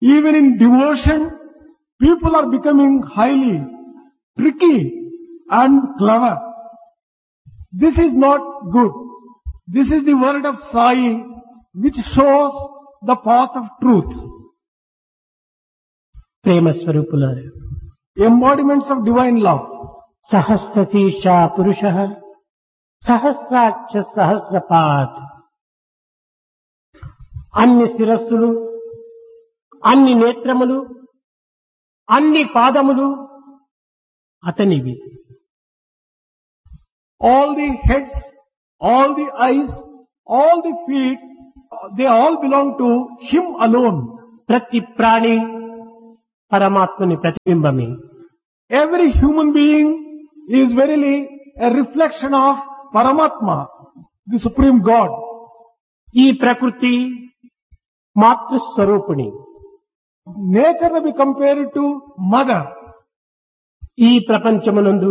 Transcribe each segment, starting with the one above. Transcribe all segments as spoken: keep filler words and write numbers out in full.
Even in devotion, people are becoming highly tricky and clever. This is not good. This is the word of Sai which shows the path of truth. Prema స్వరూపులారు, Embodiments of divine love. సహస్ర శీర్ష పురుష సహస్రాక్ష సహస్రపాత్. అన్ని శిరస్సులు, అన్ని నేత్రములు, అన్ని పాదములు అతనివి. All the heads, all the eyes, all the feet, they all belong to Him alone. ప్రతి ప్రాణి పరమాత్మని ప్రతిబింబమే. Every human being is verily a reflection of Paramatma, the Supreme God. ఈ ప్రకృతి మాతృస్వరూపిణి. Nature may be compared to mother. ఈ ప్రపంచమునందు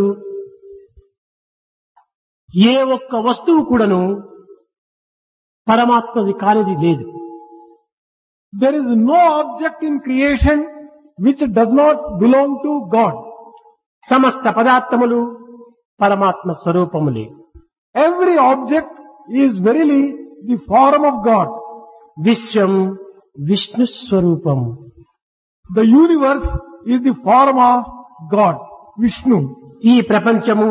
ఏ ఒక్క వస్తువు కూడాను పరమాత్మది కానిది లేదు. There is no object in creation which does not belong to God. సమస్త పదార్థములు పరమాత్మ స్వరూపములే. Every object is verily the form of God. విశ్వం విష్ణు స్వరూపము. The universe is the form of God, Vishnu. ఈ ప్రపంచము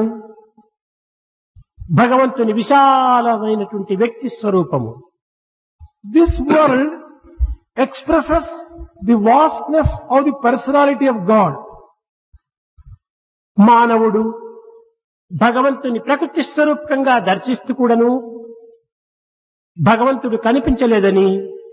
భగవంతుని విశాలమైనటువంటి వ్యక్తి స్వరూపము. This world expresses the vastness of the personality of God. మానవుడు భగవంతుని ప్రకృతి స్వరూపంగా దర్శిస్తూ కూడాను భగవంతుడు కనిపించలేదని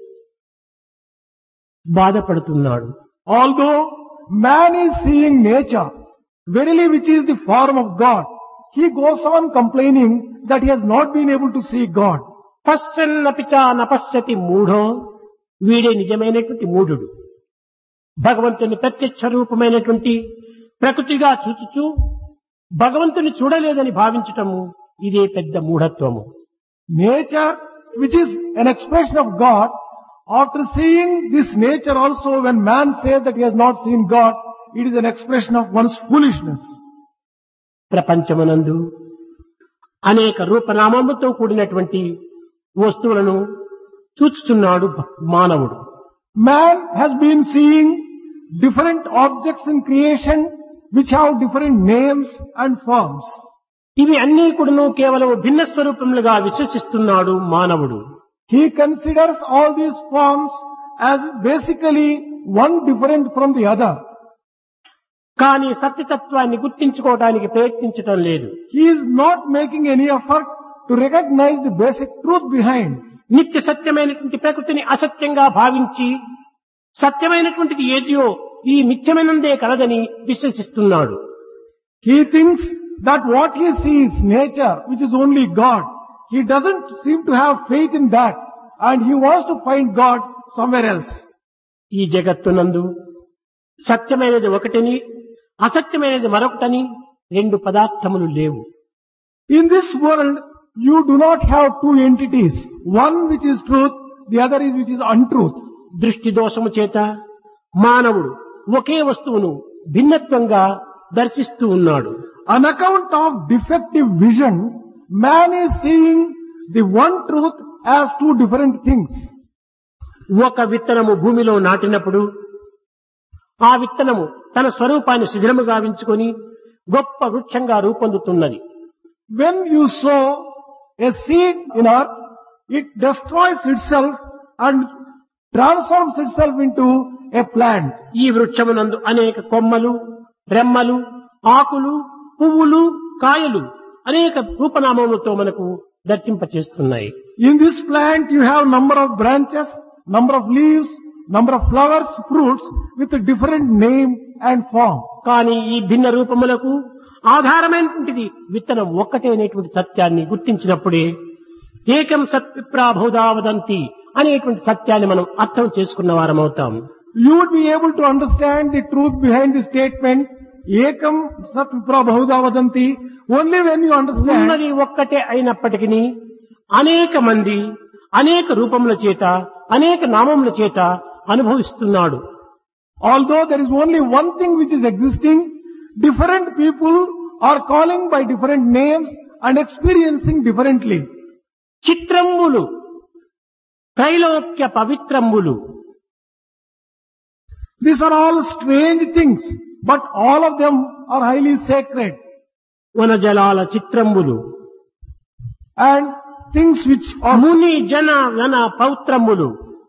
బాధపడుతున్నాడు. Although man is seeing nature, verily which is the form of God, he goes on complaining that he has not been able to see God. పశ్యన్నపి చ నపశ్యతి మూఢో, వీడే నిజమైనటువంటి మూఢుడు. భగవంతుని ప్రత్యక్ష రూపమైనటువంటి ప్రకృతిగా చూచుచూ భగవంతుని చూడలేదని భావించటము ఇదే పెద్ద మూఢత్వము. Nature, which is an expression of God, after seeing this nature also, when man says that he has not seen God, it is an expression of one's foolishness. ప్రపంచమునందు అనేక రూపనామములతో కూడినటువంటి వస్తువులను చూచుచున్నాడు మానవుడు. Man has been seeing different objects in creation which have different names and forms. ఇవి అన్నీ కూడాను కేవలం భిన్న స్వరూపములుగా విశ్వసిస్తున్నాడు మానవుడు. He considers all these forms as basically one different from the other. కానీ సత్యతత్వాన్ని గుర్తించుకోవడానికి ప్రయత్నించటం లేదు. He is not making any effort to recognize the basic truth behind. నిత్య సత్యమైనటువంటి ప్రకృతిని అసత్యంగా భావించి సత్యమైనటువంటిది ఏదియో ఈ మిథ్యమైనందే కలదని విశ్వసిస్తున్నాడు. He thinks that what he sees, nature, which is only God, he doesn't seem to have faith in that, and he wants to find God somewhere else. ఈ జగత్తునందు సత్యమైనది ఒకటిని అసత్యమైనది మరొకటని రెండు పదార్థములు లేవు. In this world, you do not have two entities, one which is truth, the other is which is untruth. దృష్టి దోషము చేత మానవుడు ఒకే వస్తువును భిన్నత్వంగా దర్శిస్తూ ఉన్నాడు. On account of defective vision, man is seeing the one truth as two different things. ఒక విత్తనము భూమిలో నాటినప్పుడు ఆ విత్తనము తన స్వరూపాన్ని శిథిలము గావించుకొని గొప్ప వృక్షంగా రూపొందుతున్నది. When you sow a seed in earth, it destroys itself and transforms itself into a plant. ఈ వృక్షమునందు అనేక కొమ్మలు, రెమ్మలు, ఆకులు, పువ్వులు, కాయలు అనేక రూపనామములతో మనకు దర్శింపచేస్తున్నాయి. In this plant you have number of branches, number of leaves, number of flowers, fruits with a different name and form. కానీ ఈ భిన్న రూపములకు ఆధారమైనటువంటిది విత్తనం ఒక్కటే అనేటువంటి సత్యాన్ని గుర్తించినప్పుడే ఏకం సత్విప్రాబహుధా వదంతి అనేటువంటి సత్యాన్ని మనం అర్థం చేసుకున్న వారమవుతాం. You would be able to understand the truth behind the statement ఏకం సత్విప్రాబహుధా వదంతి only when you understand. ఉన్నది ఒక్కటే అయినప్పటికీ అనేక మంది అనేక రూపముల చేత అనేక నామముల చేత అనుభవిస్తున్నాడు. Although there is only one thing which is existing, different people are calling by different names and experiencing differently. చిత్రంబులు Trailokya పవిత్రంబులు. These are all strange things, but all of them are highly sacred. వనజలాల చిత్రంబులు And things which are ముని జన వన పౌత్రంబులు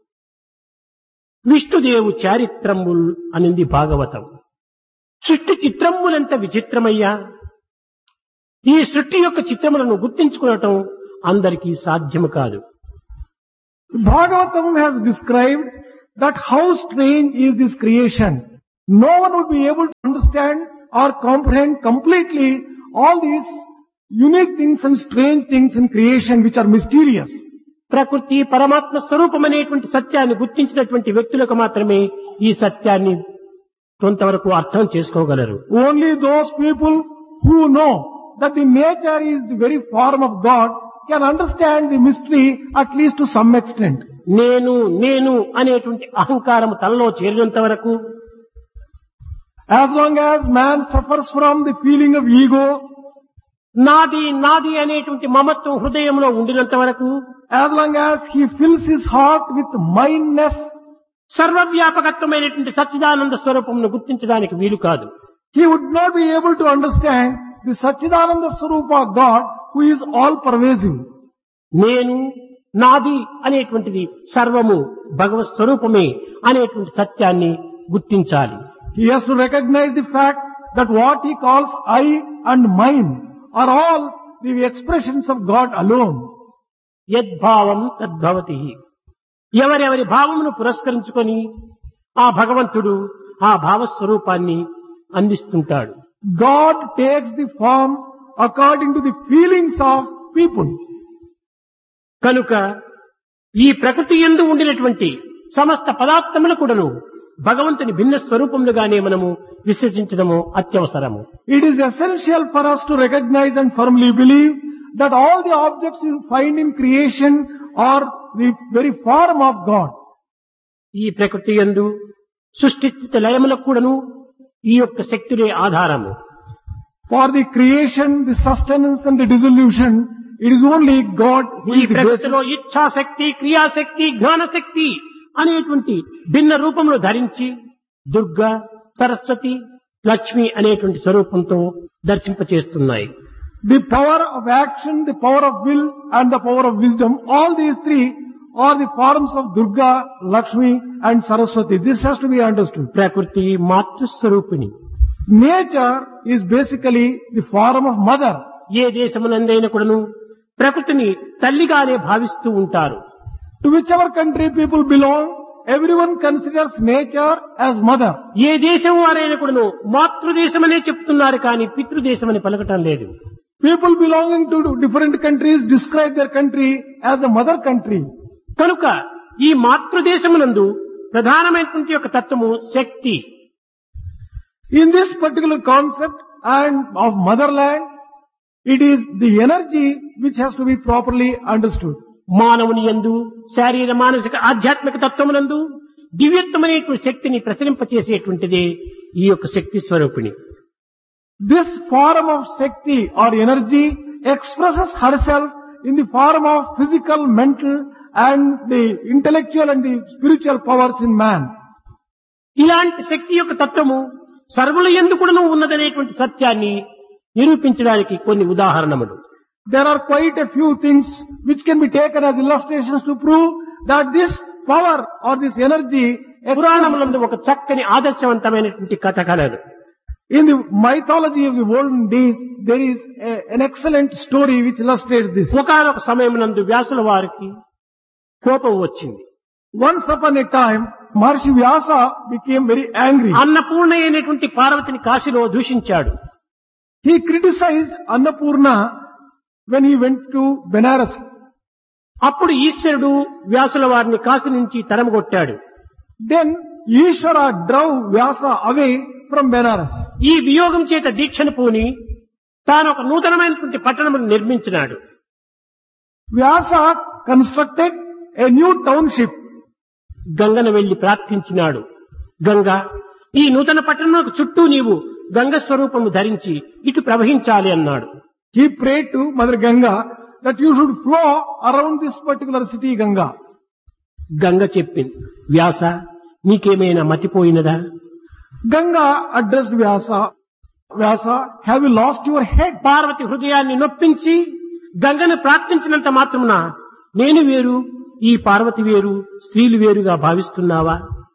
విష్ణుదేవు చారిత్రంబులు అనింది భాగవతం. సృష్టి చిత్రంబులంత విచిత్రమయ్యా. ఈ సృష్టి యొక్క చిత్రములను గుర్తించుకోవటం అందరికీ సాధ్యము కాదు. Bhagavatam has described that how strange is this creation. No one would be able to understand or comprehend completely all these unique things and strange things in creation which are mysterious. ప్రకృతి పరమాత్మ స్వరూపమనేటువంటి సత్యాన్ని గుర్తించినటువంటి వ్యక్తులకు మాత్రమే ఈ సత్యాన్ని కొంతవరకు అర్థం చేసుకోగలరు. Only those people who know that the nature is the very form of God can understand the mystery at least to some extent. నేను నేను అనేటువంటి అహంకారం తనలో చేరినంత వరకు, As long as man suffers from the feeling of ego, నాది నాది అనేటువంటి మమత్వం హృదయంలో ఉండినంత వరకు, as long as he fills his heart with mindness, సర్వవ్యాపకత్వమైనటువంటి Sachchidananda స్వరూపమును గుర్తించడానికి వీలు కాదు. he would not be able to understand the Satchidananda Swarupa God who is all pervasive. నేను నాది అనేటువంటిది సర్వము భగవత్ స్వరూపమే అనేటువంటి సత్యాన్ని గుర్తించాలి. He has to recognize the fact that what he calls I and mine are all the expressions of God alone. యద్భావం తద్భవతి. ఎవరెవరి భావమును పురస్కరించుకొని ఆ భగవంతుడు ఆ భావస్వరూపాన్ని అందిస్తుంటాడు. God takes the form according to the feelings of people. కనుక ఈ ప్రకృతి యందు ఉండినటువంటి సమస్త పదార్థములు కూడాను భగవంతుని భిన్న స్వరూపములుగానే మనము విశ్వసించడము అత్యవసరము. It is essential for us to recognize and firmly believe that all the objects you find in creation are the very form of God. ఈ ప్రకృతి యందు సృష్టి స్థితి లయములకు కూడాను ఈ యొక్క శక్తులే ఆధారము. For the creation, the sustenance and the dissolution, it is only God who ఈ is the ప్రకృతిలో basis. ఇచ్ఛాశక్తి, క్రియాశక్తి, జ్ఞానశక్తి అనేటువంటి భిన్న రూపములు ధరించి దుర్గా, సరస్వతి, లక్ష్మి అనేటువంటి స్వరూపంతో దర్శింపచేస్తున్నాయి. The power of action, the power of will and the power of wisdom, all these three are the forms of Durga, Lakshmi and Saraswati. This has to be understood. ప్రకృతి మాతృస్వరూపిణి. Nature is basically the form of mother. ఏ దేశమునందైనా కూడాను ప్రకృతిని తల్లిగానే భావిస్తూ ఉంటారు. To whichever country people belong, everyone considers nature as mother. ఏ దేశం వారైనా కూడాను మాతృదేశమనే చెప్తున్నారు కానీ పితృదేశమని పలకటం లేదు. People belonging to different countries describe their country as the mother country. కనుక ఈ మాతృదేశమునందు ప్రధానమైనటువంటి యొక్క తత్వము శక్తి. In this particular concept and of motherland, it is the energy which has to be properly understood. మానవుని యందు శారీర మానసిక ఆధ్యాత్మిక తత్వమునందు దివ్యత్వమైనటువంటి శక్తిని ప్రసరింపచేసేటువంటిదే ఈ యొక్క శక్తి స్వరూపిణి. This form of Shakti or energy expresses herself in the form of physical, mental and the intellectual and the spiritual powers in man. ఇలాంటి శక్తి యొక్క తత్వము సర్వుల యందు కూడాను ఉన్నదనేటువంటి సత్యాన్ని నిరూపించడానికి కొన్ని ఉదాహరణములు. There are quite a few things which can be taken as illustrations to prove that this power or this energy పురాణములందు ఒక చక్కని ఆదర్శవంతమైనటువంటి కథ కలదు. in the mythology of the olden days, there is a, an excellent story which illustrates this. ఒకానొక సమయమునందు వ్యాసుల వారికి కోపం వచ్చింది. Once upon a time, Maharishi Vyasa became very angry. Annapurna అయినటువంటి పార్వతిని కాశీలో దూషించాడు. He criticized Annapurna when he went to Benares. అప్పుడు ఈశ్వరుడు వ్యాసుల వారిని కాశీ నుంచి తరమగొట్టాడు. Then Ishvara drove Vyasa away from Benares. ఈ వియోగం చేత దీక్షను పూని తాను ఒక నూతనమైనటువంటి పట్టణమును నిర్మించినాడు. Vyasa constructed a new township. గంగను వెళ్లి ప్రార్థించినాడు. గంగా, ఈ నూతన పట్టణంలో చుట్టూ నీవు గంగ స్వరూపము ధరించి ఇటు ప్రవహించాలి అన్నాడు. He prayed to Mother Ganga that you should flow around this particular city, Ganga. Ganga చెప్పింది, వ్యాస నీకేమైనా మతిపోయినదా? Ganga addressed Vyasa, Vyasa, have you lost your head? Parvati హృదయాన్ని నొప్పించి గంగను ప్రార్థించినంత మాత్రమున నేను వేరు, ఈ పార్వతి వేరు, స్త్రీలు వేరుగా భావిస్తున్నావా?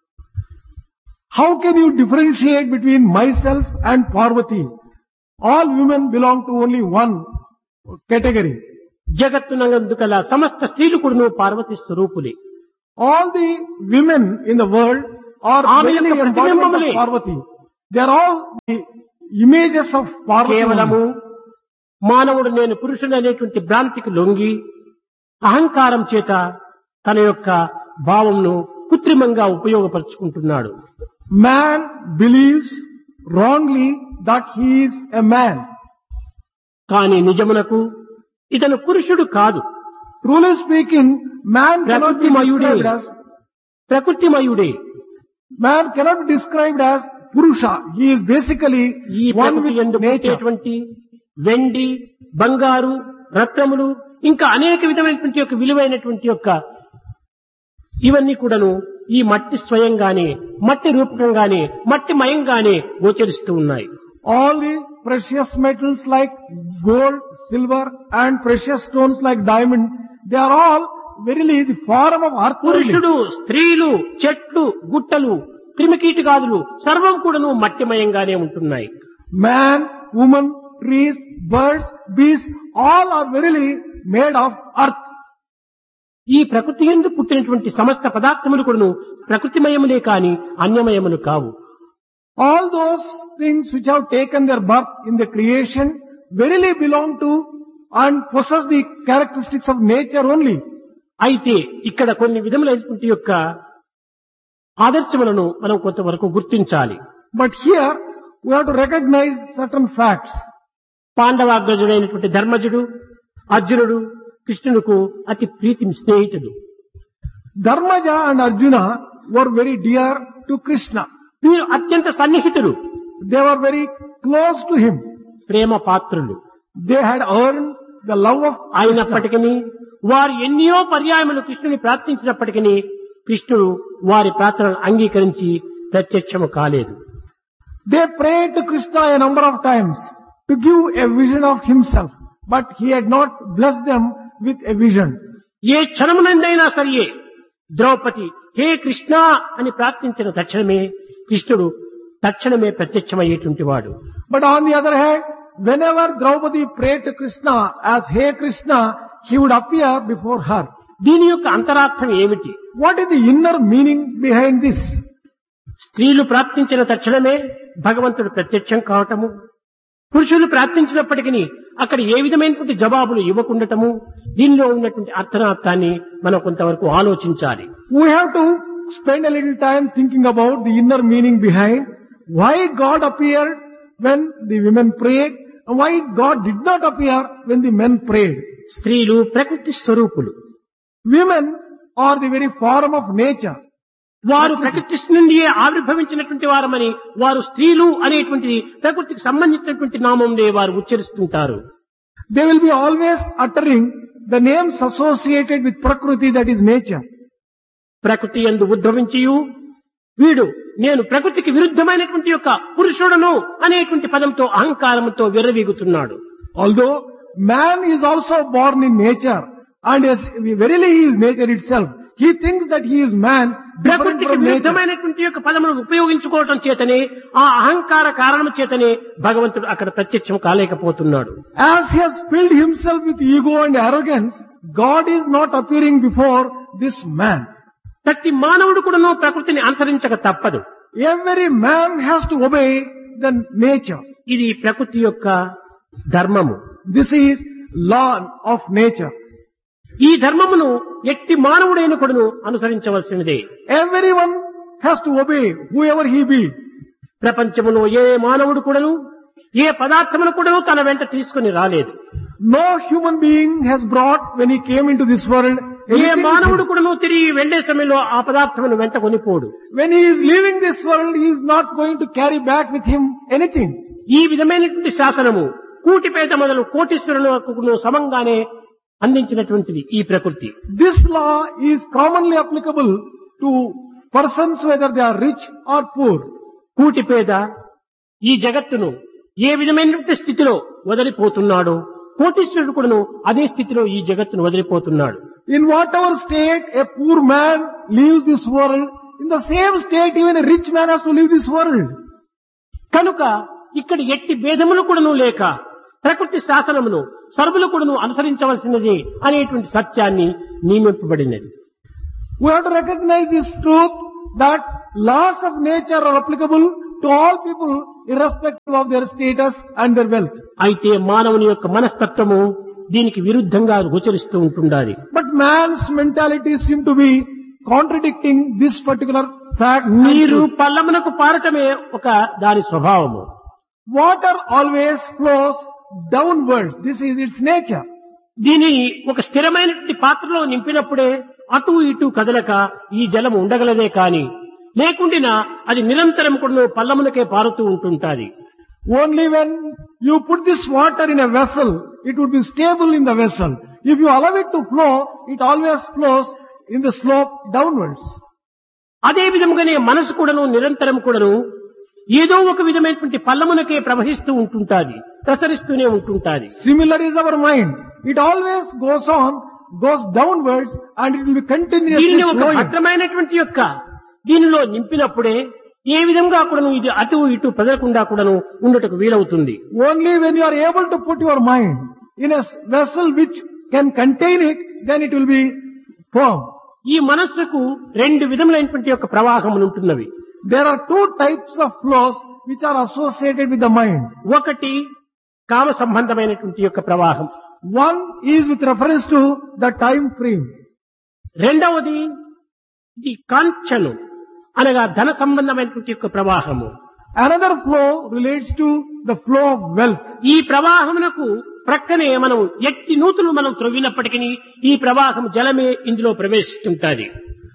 How can you differentiate between myself and Parvati? All women belong to only one category. జగత్తునందు కల సమస్త స్త్రీలు కూడా Parvati స్వరూపులే. All the women in the world are ఆమె really యొక్క embodiment ప్రతిబింబములే. of Parvati. They are all the images of Parvati. కేవలము మానవుడు నేను పురుషుడు అనేటువంటి భ్రాంతికి లొంగి అహంకారం చేత తన యొక్క భావంను కృత్రిమంగా ఉపయోగపరుచుకుంటున్నాడు. Man believes wrongly that he is a man. కానీ నిజమునకు ఇతను పురుషుడు కాదు, Truly speaking, man cannot be ప్రకృతిమయుడే. described as ప్రకృతిమయుడే. man cannot be described as Purusha. He is basically ఈ one ప్రకృతి with యందు nature. పుట్టేటువంటి వెండి, బంగారు, రత్నములు ఇంకా అనేక విధమైనటువంటి యొక్క విలువైనటువంటి యొక్క ఇవన్నీ కూడాను ఈ మట్టి స్వయంగానే, మట్టి రూపకంగానే, మట్టి మయంగానే గోచరిస్తూ ఉన్నాయి. All the precious metals like gold, silver and precious stones like diamond, they are all verily the form of earth only. పురుషుడు, స్త్రీలు, చెట్లు, గుట్టలు, క్రిమికీటకాదులు సర్వం కూడాను మట్టిమయంగానే ఉంటున్నాయి. Man, woman, trees, birds, beasts, all are verily made of earth. ఈ ప్రకృతి యందు పుట్టినటువంటి సమస్త పదార్థములు కూడాను ప్రకృతిమయములే కాని అన్యమయములు కావు. All those things which have taken their birth in the creation verily belong to and possess the characteristics of nature only. అయితే ఇక్కడ కొన్ని విధములైనటువంటి యొక్క ఆదర్శములను మనం కొంతవరకు గుర్తించాలి. But here we have to recognize certain facts. పాండవాగ్రజుడైనటువంటి ధర్మజుడు, అర్జునుడు కృష్ణుడుకు అతి ప్రీతి స్నేహితుడు. Dharmaja and Arjuna were very dear to Krishna. వీరు అత్యంత సన్నిహితులు, They were very close to him. ప్రేమ పాత్రులు. They had earned the love of Krishna. అయినప్పటికీ వారు ఎన్నో పర్యాయములు కృష్ణుని ప్రార్థించినప్పటికీ కృష్ణుడు వారి ప్రార్థనలు అంగీకరించి ప్రత్యక్షము కాలేదు. They prayed to Krishna a number of times to give a vision of himself, but he had not blessed them with a vision. ఏ క్షణమునందైనా సరియే ద్రౌపది హే కృష్ణ అని ప్రార్థించిన తక్షణమే కృష్ణుడు తక్షణమే ప్రత్యక్షమయ్యేటువంటి వాడు. But on the other hand, whenever Draupadi prayed to Krishna as Hey Krishna, he would appear before her. దీని యొక్క అంతరార్థం ఏమిటి? What is the inner meaning behind this? స్త్రీలు ప్రార్థించిన తక్షణమే భగవంతుడు ప్రత్యక్షం కావటము, పురుషులు ప్రార్థించినప్పటికీ అక్కడ ఏ విధమైనటువంటి జవాబులు ఇవ్వకుండటము, దీనిలో ఉన్నటువంటి అర్థనార్థాన్ని మనం కొంతవరకు ఆలోచించాలి. We have to spend a little time thinking about the inner meaning behind why God appeared when the women prayed and why God did not appear when the men prayed. స్త్రీలు ప్రకృతి స్వరూపులు. Women are the very form of nature. వారు ప్రకృతి నుండియే ఆవిర్భవించినటువంటి వారమని వారు స్త్రీలు అనేటువంటిది ప్రకృతికి సంబంధించినటువంటి నామంలో వారు ఉచ్చరిస్తుంటారు. They will be always uttering the names associated with Prakriti, that is nature. ప్రకృతి యందు ఉద్భవించియు వీడు నేను ప్రకృతికి విరుద్ధమైనటువంటి యొక్క పురుషుడను అనేటువంటి పదంతో అహంకారంతో విర్రవీగుతున్నాడు. Although man is also born in nature and is, verily he is nature itself. He thinks that he is man, different ప్రకృతికి from nature. విరుద్ధమైనటువంటి యొక్క పదములను ఉపయోగించుకోవటం చేతనే ఆ అహంకార కారణం చేతనే భగవంతుడు అక్కడ ప్రత్యక్షం కాలేకపోతున్నాడు. As he has filled himself with ego and arrogance, God is not appearing before this man. ప్రతి మానవుడు కూడాను ప్రకృతిని అనుసరించక తప్పదు. Every man has to obey the nature. ఇది ప్రకృతి యొక్క ధర్మము. This is law of nature. ఈ ధర్మమును ఎట్టి మానవుడైన కూడాను అనుసరించవలసినదే. Everyone has to obey, whoever he be. ప్రపంచములో ఏ మానవుడు కూడాను ఏ పదార్థమును కూడాను తన వెంట తీసుకుని రాలేదు. No human being has brought, when he came into this world, A anything with మానవుడు him. కూడా తిరిగి వెళ్లే సమయంలో ఆ పదార్థమును వెంట కొనిపోడు. When he is leaving this world, he is not going to carry back with him anything. ఈ విధమైనటువంటి శాసనము కూటిపేట మొదలు కోటీశ్వరులకు సమంగానే అందించినటువంటిది ఈ ప్రకృతి. This law is commonly applicable to persons whether they are rich or poor. కూటిపేద ఈ జగత్తును ఏ విధమైనటువంటి స్థితిలో వదిలిపోతున్నాడో కోటీశ్వరుడు కూడాను అదే స్థితిలో ఈ జగత్తును వదిలిపోతున్నాడు. In whatever state a poor man leaves this world, in the same state even a rich man has to leave this world. కనుక ఇక్కడ ఎట్టి భేదములు కూడాను లేక ప్రకృతి శాసనమును సర్వులు కూడాను అనుసరించవలసినది అనేటువంటి సత్యాన్ని నియమింపబడినది. We have to recognize this truth that laws of nature are applicable to all people irrespective of their status and their wealth. అయితే మానవుని యొక్క మనస్తత్వము దీనికి విరుద్ధంగా గోచరిస్తూ ఉంటుండాలి. But man's mentality seem to be contradicting this particular fact. నీరు పల్లమునకు పారటమే ఒక దాని స్వభావము. Water always flows downwards. This is its nature. దీని ఒక స్థిరమైనటువంటి పాత్రలో నింపినప్పుడే అటు ఇటు కదలక ఈ జలము ఉండగలదే కాని లేకుండినా అది నిరంతరం కూడా పల్లమునకే పారుతూ ఉంటుంటాది. Only when you put this water in a vessel, it would be stable in the vessel. If you allow it to flow, it always flows in the slope downwards. అదే విధముగానే మనసు కూడాను నిరంతరం కూడాను ఏదో ఒక విధమైనటువంటి పల్లమునకే ప్రవహిస్తూ ఉంటుంటాది, ప్రసరిస్తూనే ఉంటుంటాది. Similar is our mind. It always goes on, goes downwards, and it will be continuously దీనిని ఒక flowing. భద్రమైనటువంటి యొక్క దీనిలో నింపినప్పుడే ఏ విధంగా కూడాను ఇది అటు ఇటు పెదలకుండా కూడాను ఉండటకు వీలవుతుంది. Only when you are able to put your mind in a vessel which can contain it, then it will be firm. ఈ మనస్సుకు రెండు విధములైనటువంటి యొక్క ప్రవాహములు ఉంటున్నవి. There are two types of flows which are associated with the mind. ఒకటి కామ సంబంధమైనటువంటి యొక్క ప్రవాహం, One is with reference to the time frame. రెండవది ఇది కాంచను అనగా ధన సంబంధమైనటువంటి యొక్క ప్రవాహము. Another flow relates to the flow of wealth. ఈ ప్రవాహమునకు ప్రక్కనే మనం ఎట్టి నూతులు మనం త్రవ్వినప్పటికీ ఈ ప్రవాహం జలమే ఇందులో ప్రవేశిస్తుంటాది.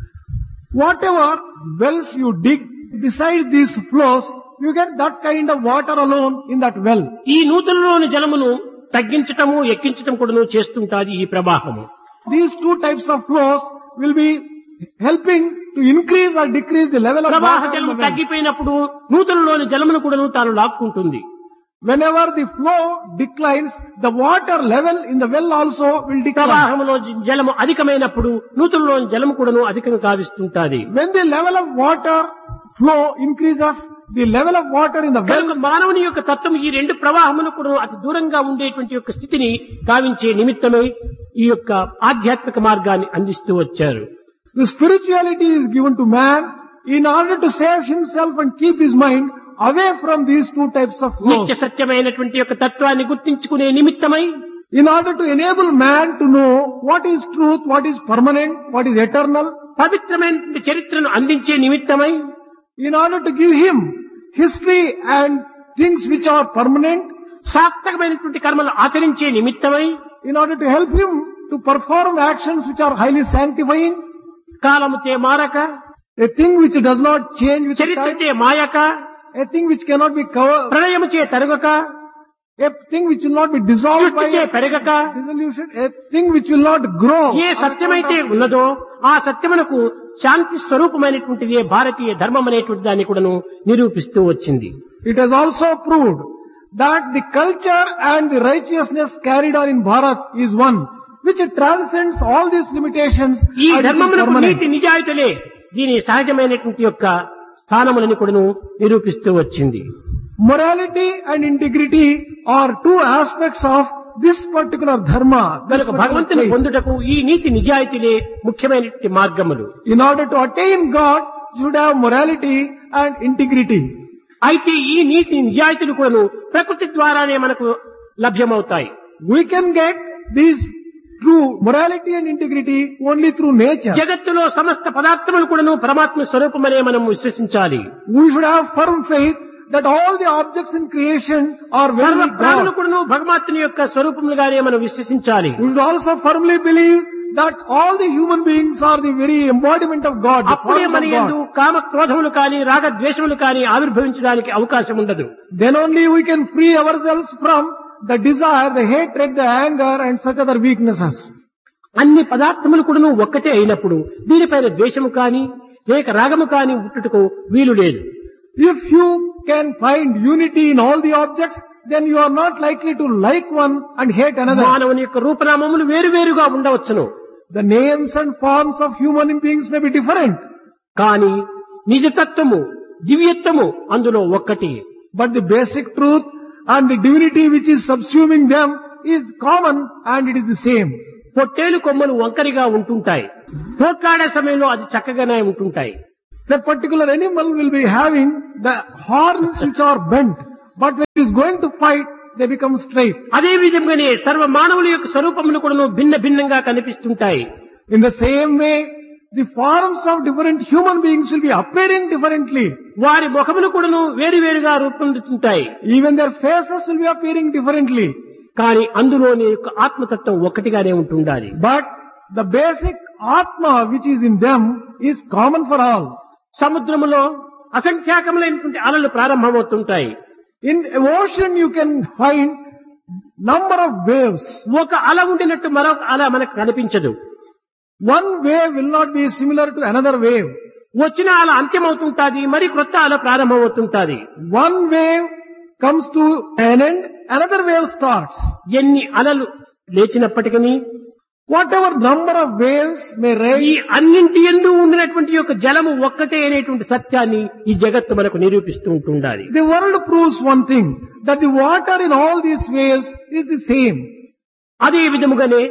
Whatever wells you dig, besides these flows, you get that kind of water alone in that well. ఈ నూతులలోని జలమును తగ్గించటము ఎక్కించటం కూడా చేస్తుంటాది ఈ ప్రవాహము. These two types of flows will be helping to increase or decrease the level of ప్రవాహ water in జలం the well. తగ్గిపోయినప్పుడు నూతులలోని జలమును కూడా తాను లాక్కుంటుంది. Whenever the flow declines, the water level in the well also will decline. ప్రవాహంలో జలము అధికమైనప్పుడు నూతులలోని జలము కూడాను అధికంగా కావిస్తుంటాది. When the level of water flow increases, the level of water in the well. కనుక మానవుని యొక్క తత్వం ఈ రెండు ప్రవాహమును కూడా అతి దూరంగా ఉండేటువంటి యొక్క స్థితిని గావించే నిమిత్తమై ఈ యొక్క ఆధ్యాత్మిక మార్గాన్ని అందిస్తూ వచ్చారు. The spirituality is given to man in order to save himself and keep his mind away from these two types of flows. నిత్య సత్యమైనటువంటి యొక్క తత్వాన్ని గుర్తించుకునే నిమిత్తమై In order to enable man to know what is truth, what is permanent, what is eternal. పవిత్రమైనటువంటి చరిత్రను అందించే నిమిత్తమై In order to give him history and things which are permanent. సార్థకమైనటువంటి కర్మలు ఆచరించే నిమిత్తమై In order to help him to perform actions which are highly sanctifying. కాలముతే మారక, A thing which does not change with time. చరిత్రచే మాయక, A thing which cannot be covered. ప్రళయముచే తరుగక, A thing which will not be dissolved by సృష్టిచే పెరగక, dissolution. A thing which will not grow. ఏ సత్యమైతే ఉన్నదో ఆ సత్యమునకు శాంతి స్వరూపమైనటువంటిది భారతీయ ధర్మం అనేటువంటి దాన్ని కూడాను నిరూపిస్తూ వచ్చింది. It has also proved that the culture and the righteousness carried on in Bharat is one, which transcends all these limitations. ఈ and it is ధర్మమునకు permanent. నీతి నిజాయితీలే దీని సహజమైనటువంటి యొక్క స్థానములని కూడాను నిరూపిస్తూ వచ్చింది. Morality and integrity are two aspects of this particular dharma. this కనుక particular భగవంతుని faith. పొందుటకు ఈ నీతి నిజాయితీలే ముఖ్యమైనటువంటి మార్గములు. In order to attain God, you should have morality and integrity. అయితే ఈ నీతి నిజాయితీలు కూడాను ప్రకృతి ద్వారానే మనకు లభ్యమవుతాయి. We can get these true morality and integrity only through nature. జగత్తులో సమస్త పదార్థములు కూడాను పరమాత్మ స్వరూపమనే మనం విశ్వసించాలి. We should have firm faith that all the objects in creation are సర్వ very ప్రాణులు God. కూడాను భగవంతుని యొక్క స్వరూపములుగానే మనం విశ్వసించాలి. We should also firmly believe that all the human beings are the very embodiment of God, the అప్పుడే forms మన of యందు God. కామ క్రోధములు కానీ రాగ ద్వేషములు కానీ ఆవిర్భవించడానికి అవకాశం ఉండదు. Then only we can free ourselves from the desire, the hatred, the anger and such other weaknesses. అన్ని పదార్థములు కూడాను ఒక్కటే అయినప్పుడు దీనిపైన ద్వేషము కానీ లేక రాగము కానీ పుట్టుటకు వీలు లేదు. If you can find unity in all the objects, then you are not likely to like one and hate another. మానవుని యొక్క రూపనామములు వేరువేరుగా ఉండవచ్చును. The names and forms of human beings may be different, కానీ నిజతత్వము దివ్యత్వము అందులో ఒక్కటి. but the basic truth and the divinity which is subsuming them is common and it is the same. పొట్టేలు కొమ్మలు వంకరిగా ఉంటుంటాయి, పోట్లాడే సమయంలో అది చక్కగానే ఉంటుంటాయి. That particular animal will be having the horns which are bent, but when it is going to fight, they become straight. అదే విధంగానే సర్వ మానవుల యొక్క స్వరూపములు కూడా భిన్న భిన్నంగా కనిపిస్తుంటాయి. In the same way, the forms of different human beings will be appearing differently. వారి ముఖములు కూడాను వేరువేరుగా రూపొందుతుంటాయి. Even their faces will be appearing differently. కానీ అందులోని యొక్క ఆత్మతత్వం ఒకటిగానే ఉంటుండాలి. But the basic Atma which is in them is common for all. సముద్రములో అసంఖ్యాకములైనటువంటి అలలు ప్రారంభమవుతుంటాయి. In ocean you can find number of waves. ఒక అల ఉండినట్టు మరొక అల మనకు కనిపించదు. One wave will not be similar to another wave. వచ్చిన అల అంత్యమవుతుంటాది, మరి క్రొత్త అల ప్రారంభమవుతుంటాది. One wave comes to an end, another wave starts. ఎన్ని అలలు లేచినప్పటికీ Whatever number of waves may ఈ rise, అన్నింటి యందు ఉండినటువంటి యొక్క జలము ఒక్కటే అనేటువంటి సత్యాన్ని ఈ జగత్తు మనకు నిరూపిస్తూ ఉంటుండాలి. the world proves one thing, that the water in all these waves is the same. అదే విధముగానే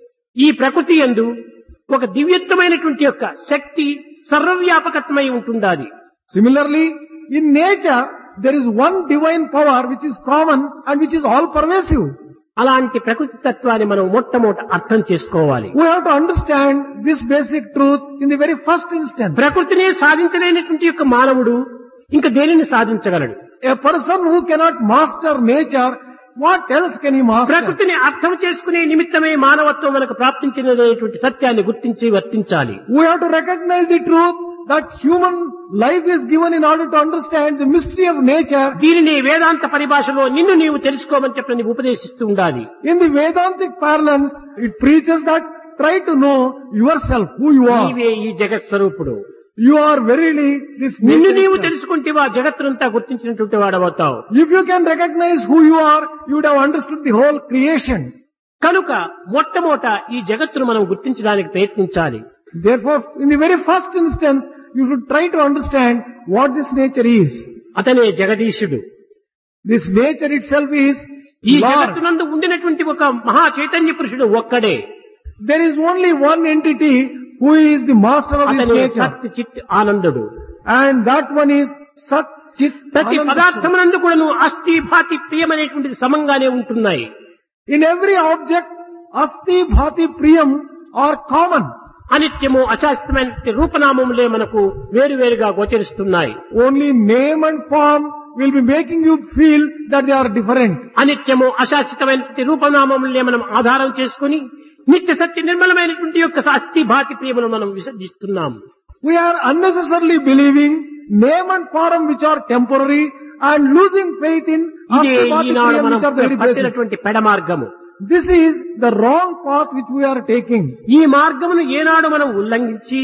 ఈ ప్రకృతి యందు ఒక దివ్యత్వమైనటువంటి యొక్క శక్తి సర్వవ్యాపకత్వమై ఉంటుండాలి. Similarly, in nature, there is one divine power which is common and which is all pervasive. అలాంటి ప్రకృతి తత్వాన్ని మనం మొట్టమొదట అర్థం చేసుకోవాలి. We have to understand this basic truth in the very first instance. ప్రకృతిని సాధించలేనటువంటి యొక్క మానవుడు ఇంకా దేనిని సాధించగలడు? A person who cannot master nature, what else can he master? ప్రకృతిని అర్థం చేసుకునే నిమిత్తమే మానవత్వం మనకు ప్రాప్తించినటువంటి సత్యాన్ని గుర్తించి వర్తించాలి. We have to recognize the truth that human life is given in order to understand the mystery of nature. దీనిని వేదాంత పరిభాషలో నిన్ను నీవు తెలుసుకోమని చెప్పి నీవు ఉపదేశిస్తూ ఉండాలి. In the Vedantic parlance, it preaches that try to know yourself, who you are. నీవే ఈ జగత్ స్వరూపుడు. You are verily this నిన్ను nature నీవు itself. తెలుసుకుంటేవా జగత్తునంతా గుర్తించినటువంటి వాడవుతావు. If you can recognize who you are, you would have understood the whole creation. కనుక మొట్టమొదట ఈ జగత్తును మనం గుర్తించడానికి ప్రయత్నించాలి. Therefore, in the very first instance, you should try to understand what this nature is. అతనే జగదీశుడు. This nature itself is ఈ Lord. జగత్తునందు ఉండినటువంటి ఒక మహా చైతన్య పురుషుడు ఒక్కడే. There is only one entity who is the master of this అతనే nature. సత్ చిత్ ఆనందుడు. And that one is Sat Chit ప్రతి Ananda. పదార్థమునందు కూడాను అస్థి భాతి ప్రియమనేటువంటిది సమంగానే ఉంటున్నాయి. In every object, Asti Bhati Priyam are common. అనిత్యము అశాశ్వతమైన రూపనామములే మనకు వేరువేరుగా గోచరిస్తున్నాయి. Only name and form will be making you feel that they are different. అనిత్యము అశాశ్వతమైన రూపనామములే మనం ఆధారం చేసుకుని నిత్య సత్య నిర్మలమైనటువంటి యొక్క అస్థి భాతి ప్రియమును మనం విసర్జిస్తున్నాం. We are unnecessarily believing name and form which are temporary and losing faith in ఇదే Asti Bhati ఈనాడు Priyam మనం which are the very basis. పట్టినటువంటి పెడ మార్గము. This is the wrong path which we are taking. ఈ మార్గమును ఏనాడు మనం ఉల్లంఘించి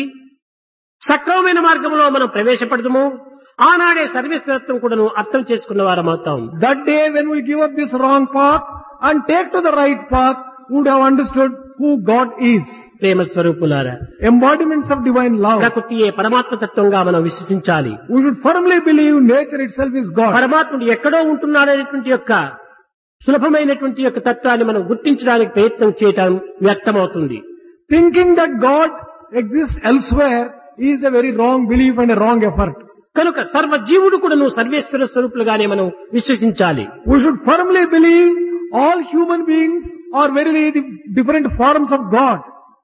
సక్రమమైన మార్గంలో మనం ప్రవేశపడదము ఆనాడే సర్వేశ్వరత్వం కూడాను అర్థం చేసుకున్న వారం అవుతాం. That day when we give up this wrong path and take to the right path, we would have understood who God is. ప్రేమ స్వరూపులారా, Embodiments of divine love. ప్రకృతియే పరమాత్మ తత్వంగా మనం విశ్వసించాలి. We should firmly believe nature itself is God. పరమాత్ముడు ఎక్కడో ఉంటున్నాడనేటువంటి యొక్క సులభమైనటువంటి యొక్క తత్వాన్ని మనం గుర్తించడానికి ప్రయత్నం చేయటం వ్యర్థమవుతుంది. Thinking that God exists elsewhere is a very wrong belief and a wrong effort. కనుక సర్వజీవుడు కూడాను సర్వేశ్వర స్వరూపులుగానే మనం విశ్వసించాలి. We should firmly believe all human beings are verily the different forms of God.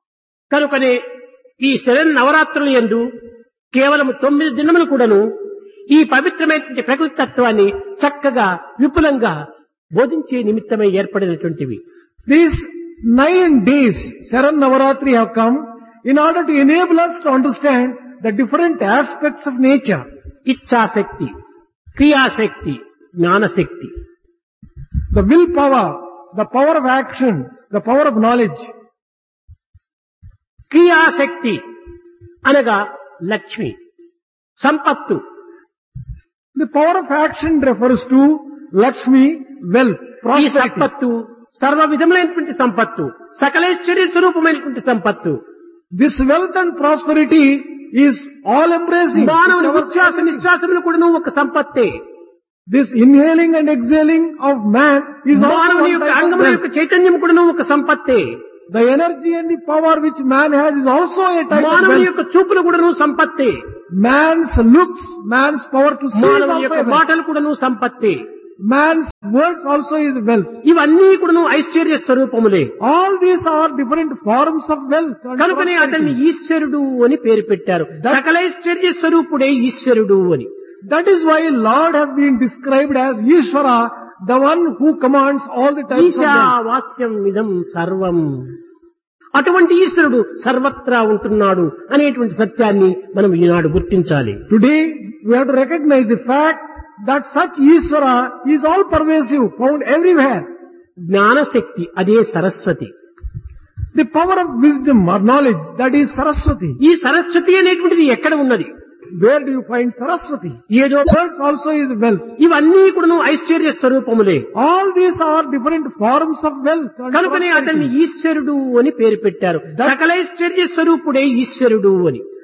కనుకనే ఈ శరణ్ నవరాత్రుల యందు కేవలం తొమ్మిది దినములు కూడాను ఈ పవిత్రమైనటువంటి ప్రకృతి తత్వాన్ని చక్కగా విపులంగా బోధించే నిమిత్తమై ఏర్పడినటువంటివి. These nine days, Sharan Navaratri have come in order to enable us to understand the different aspects of nature. ఇచ్ఛాశక్తి, క్రియాశక్తి, జ్ఞానశక్తి. The willpower, the power of action, the power of knowledge. క్రియాశక్తి అనగా Lakshmi, సంపత్తు. The power of action refers to Lakshmi, wealth, ఈ prosperity. సంపత్తు సర్వ విధములైనటువంటి సంపత్తు, సకలైశ్వర్య స్వరూపమైనటువంటి సంపత్తు. This wealth and prosperity is all embracing. మానవుని ఉచ్ఛ్వాస నిశ్వాసములు కూడా ఒక సంపత్తే. This inhaling and exhaling of man is also మానవుని one యొక్క type of అంగముల wealth. యొక్క చైతన్యం కూడా ఒక సంపత్తే. The energy and the power which man has is also a type of మానవుని wealth. యొక్క చూపులు కూడా సంపత్తే. Man's looks, man's power to see is మానవుని also యొక్క a wealth. మాటలు కూడా సంపత్తే. Man's words also is wealth. ఇవన్నీ కూడా Aishwarya స్వరూపములే. All these are different forms of wealth. and కనుకనే అతన్ని prosperity. ఈశ్వరుడు అని పేరు పెట్టారు. సకలైశ్వర్య స్వరూపుడే ఈశ్వరుడు అని. That is why Lord has been described as Ishvara, the one who commands all the types of wealth. ఈశావాస్యం ఇదం సర్వం. అటువంటి ఈశ్వరుడు సర్వత్రా ఉంటున్నాడు అనేటువంటి సత్యాన్ని మనం ఈనాడు గుర్తించాలి. Today we have to recognize the fact that such Ishvara is all pervasive, found everywhere. జ్ఞానశక్తి అదే Saraswati. The power of wisdom or knowledge, that is Saraswati. ఈ సరస్వతి అనేటువంటిది ఎక్కడ ఉన్నది? Where do you find Saraswati? ఏదో Words also is wealth. ఇవన్నీ కూడా Aishwarya స్వరూపములే. All these are different forms of wealth. and కనుకనే prosperity. అతన్ని ఈశ్వరుడు అని పేరు పెట్టారు. సకలైశ్వర్య స్వరూపుడే ఈశ్వరుడు అని.